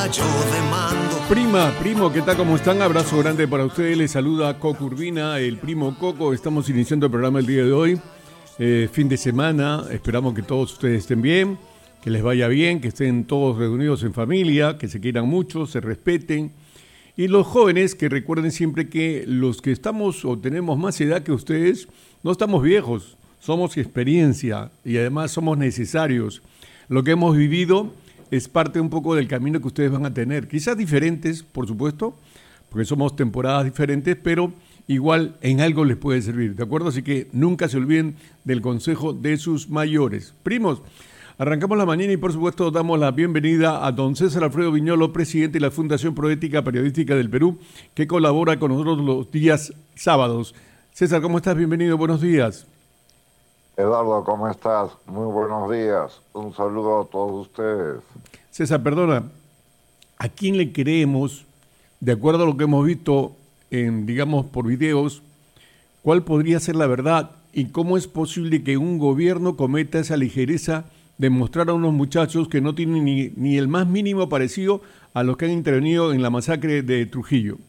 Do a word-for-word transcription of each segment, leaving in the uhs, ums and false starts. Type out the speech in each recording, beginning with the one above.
caballo de mando. Prima, primo, ¿qué tal? ¿Cómo están? Abrazo grande para ustedes. Les saluda Coco Urbina, el primo Coco. Estamos iniciando el programa el día de hoy. Eh, fin de semana. Esperamos que todos ustedes estén bien, que les vaya bien, que estén todos reunidos en familia, que se quieran mucho, se respeten. Y los jóvenes, que recuerden siempre que los que estamos o tenemos más edad que ustedes, no estamos viejos, somos experiencia y además somos necesarios. Lo que hemos vivido es parte un poco del camino que ustedes van a tener. Quizás diferentes, por supuesto, porque somos temporadas diferentes, pero igual en algo les puede servir, ¿de acuerdo? Así que nunca se olviden del consejo de sus mayores. Primos, arrancamos la mañana y por supuesto damos la bienvenida a don César Alfredo Viñolo, presidente de la Fundación Proética Periodística del Perú, que colabora con nosotros los días sábados. César, ¿cómo estás? Bienvenido, buenos días. Eduardo, ¿cómo estás? Muy buenos días. Un saludo a todos ustedes. César, perdona, ¿a quién le creemos, de acuerdo a lo que hemos visto, en, digamos, por videos, cuál podría ser la verdad y cómo es posible que un gobierno cometa esa ligereza de mostrar a unos muchachos que no tienen ni, ni el más mínimo parecido a los que han intervenido en la masacre de Trujillo?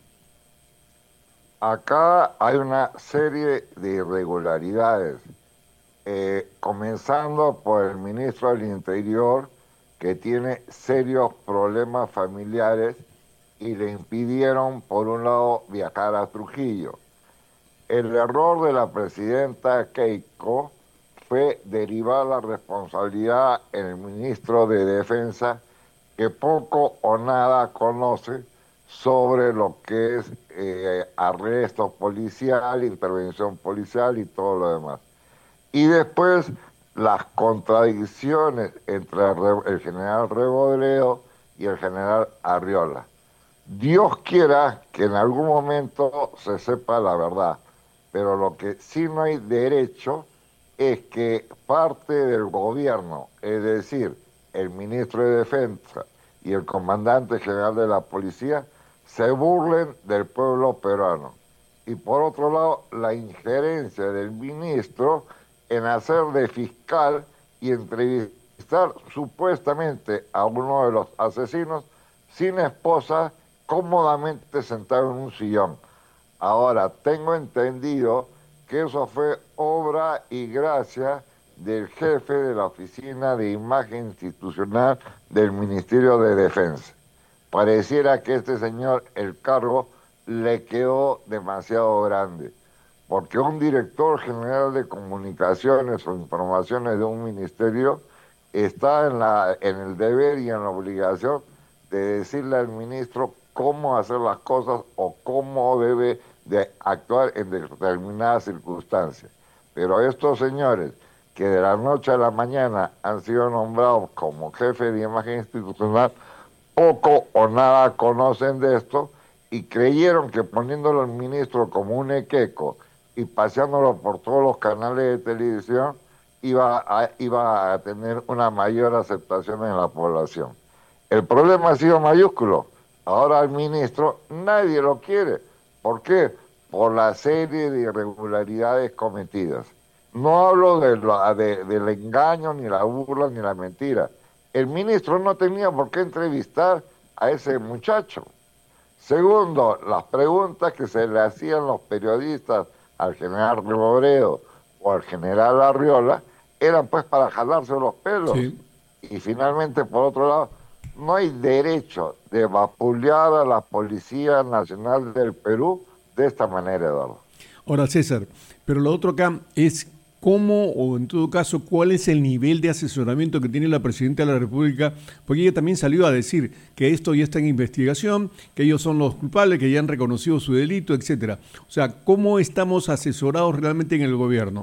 Acá hay una serie de irregularidades. Eh, comenzando por el ministro del Interior, que tiene serios problemas familiares y le impidieron, por un lado, viajar a Trujillo. El error de la presidenta Keiko fue derivar la responsabilidad en el ministro de Defensa, que poco o nada conoce sobre lo que es eh, arresto policial, intervención policial y todo lo demás. Y después las contradicciones entre el general Rebolledo y el general Arriola. Dios quiera que en algún momento se sepa la verdad, pero lo que sí no hay derecho es que parte del gobierno, es decir, el ministro de Defensa y el comandante general de la policía, se burlen del pueblo peruano. Y por otro lado, la injerencia del ministro en hacer de fiscal y entrevistar supuestamente a uno de los asesinos sin esposa, cómodamente sentado en un sillón. Ahora, tengo entendido que eso fue obra y gracia del jefe de la Oficina de Imagen Institucional del Ministerio de Defensa. Pareciera que este señor, el cargo, le quedó demasiado grande, porque un director general de comunicaciones o informaciones de un ministerio está en, la, en el deber y en la obligación de decirle al ministro cómo hacer las cosas o cómo debe de actuar en determinadas circunstancias. Pero estos señores que de la noche a la mañana han sido nombrados como jefe de imagen institucional, poco o nada conocen de esto y creyeron que poniéndolo al ministro como un equeco y paseándolo por todos los canales de televisión, iba a, iba a tener una mayor aceptación en la población. El problema ha sido mayúsculo. Ahora el ministro nadie lo quiere. ¿Por qué? Por la serie de irregularidades cometidas. No hablo de lo, de, del engaño, ni la burla, ni la mentira. El ministro no tenía por qué entrevistar a ese muchacho. Segundo, las preguntas que se le hacían los periodistas al general Rebolledo o al general Arriola eran pues para jalarse los pelos. Sí. Y finalmente, por otro lado, no hay derecho de vapulear a la Policía Nacional del Perú de esta manera, Eduardo. Ahora, César, pero lo otro acá es cómo, o en todo caso, cuál es el nivel de asesoramiento que tiene la Presidenta de la República, porque ella también salió a decir que esto ya está en investigación, que ellos son los culpables, que ya han reconocido su delito, etcétera. O sea, ¿cómo estamos asesorados realmente en el gobierno?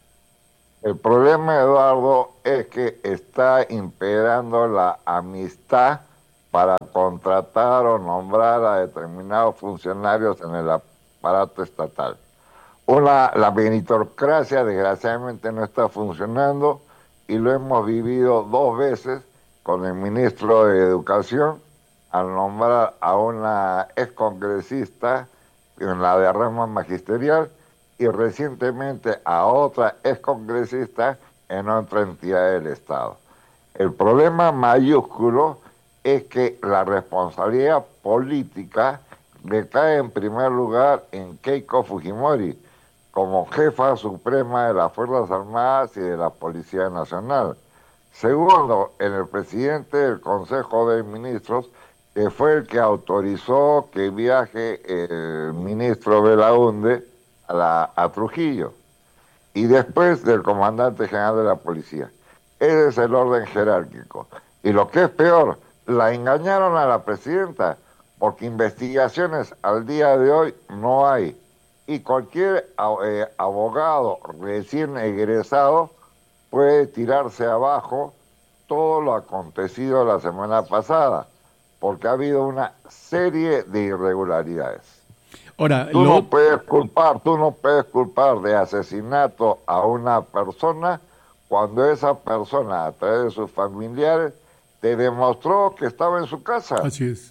El problema, Eduardo, es que está imperando la amistad para contratar o nombrar a determinados funcionarios en el aparato estatal. Una, la meritocracia desgraciadamente no está funcionando y lo hemos vivido dos veces con el ministro de Educación al nombrar a una excongresista en la derrama magisterial y recientemente a otra excongresista en otra entidad del Estado. El problema mayúsculo es que la responsabilidad política recae en primer lugar en Keiko Fujimori, como jefa suprema de las Fuerzas Armadas y de la Policía Nacional. Segundo, en el presidente del Consejo de Ministros, que fue el que autorizó que viaje el ministro Belaúnde a, la, a Trujillo. Y después del comandante general de la policía. Ese es el orden jerárquico. Y lo que es peor, la engañaron a la presidenta, porque investigaciones al día de hoy no hay. Y cualquier eh, abogado recién egresado puede tirarse abajo todo lo acontecido la semana pasada, porque ha habido una serie de irregularidades. Ahora, tú lo... no puedes culpar, tú no puedes culpar de asesinato a una persona cuando esa persona, a través de sus familiares, te demostró que estaba en su casa. Así es.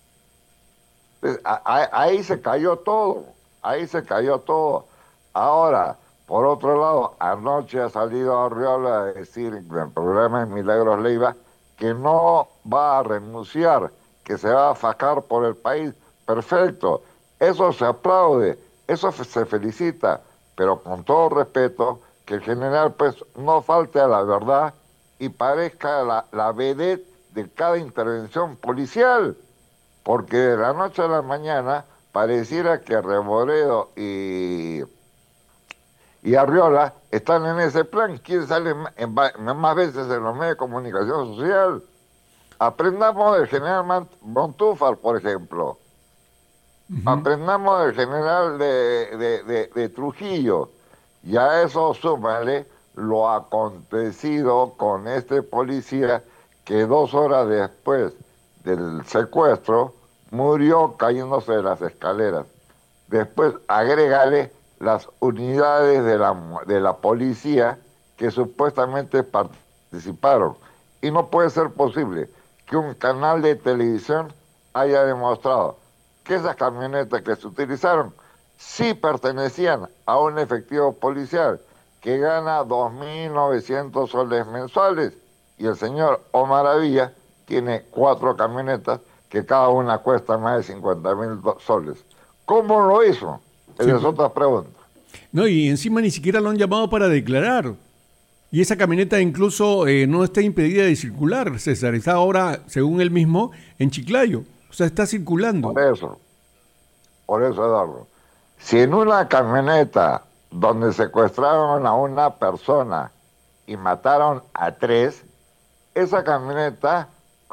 Ahí se cayó todo, ahí se cayó todo. Ahora, por otro lado, anoche ha salido Arriola a decir en el programa de Milagros Leiva que no va a renunciar, que se va a fajar por el país. Perfecto, eso se aplaude, eso se felicita, pero con todo respeto, que el general pues no falte a la verdad y parezca la, la vedette de cada intervención policial, porque de la noche a la mañana pareciera que Reboredo y, y Arriola están en ese plan, quieren salir en, en, más veces en los medios de comunicación social. Aprendamos del general Montúfar, por ejemplo. Uh-huh. Aprendamos del general de, de, de, de Trujillo. Y a eso súmale lo acontecido con este policía que dos horas después del secuestro murió cayéndose de las escaleras. Después agrégale las unidades de la, de la policía que supuestamente participaron. Y no puede ser posible que un canal de televisión haya demostrado que esas camionetas que se utilizaron sí pertenecían a un efectivo policial que gana dos mil novecientos soles mensuales, y el señor Omar Avilla tiene cuatro camionetas que cada una cuesta más de cincuenta mil soles. ¿Cómo lo hizo? Esa sí. Es otra pregunta. No, y encima ni siquiera lo han llamado para declarar. Y esa camioneta incluso eh, no está impedida de circular, César. Está ahora, según él mismo, en Chiclayo. O sea, está circulando. Por eso, por eso, Eduardo. Si en una camioneta donde secuestraron a una persona y mataron a tres, esa camioneta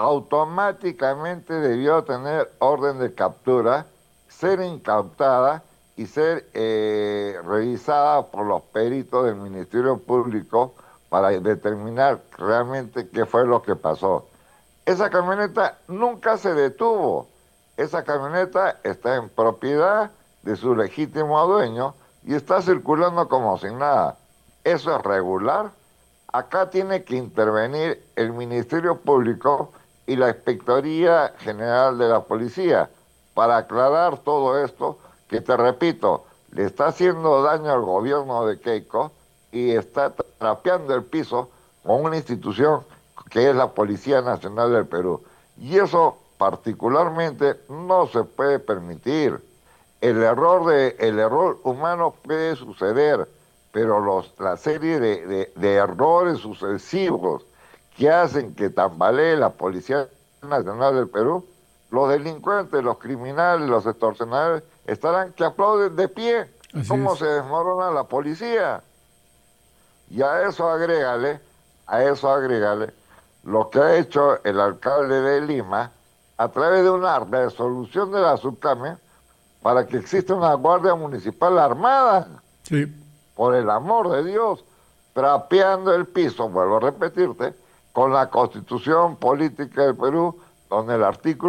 automáticamente debió tener orden de captura, ser incautada y ser eh, revisada por los peritos del Ministerio Público para determinar realmente qué fue lo que pasó. Esa camioneta nunca se detuvo. Esa camioneta está en propiedad de su legítimo dueño y está circulando como sin nada. ¿Eso es regular? Acá tiene que intervenir el Ministerio Público y la Inspectoría General de la Policía para aclarar todo esto que, te repito, le está haciendo daño al gobierno de Keiko y está trapeando el piso con una institución que es la Policía Nacional del Perú. Y eso particularmente no se puede permitir. El error, de, el error humano puede suceder, pero los, la serie de, de, de errores sucesivos que hacen que tambalee la Policía Nacional del Perú, los delincuentes, los criminales, los extorsionadores, estarán que aplauden de pie. Así cómo es. Se desmorona la policía. Y a eso agrégale, a eso agrégale lo que ha hecho el alcalde de Lima a través de una resolución de la Subcame para que exista una guardia municipal armada. Sí. Por el amor de Dios, trapeando el piso, vuelvo a repetirte, con la Constitución Política del Perú, donde el artículo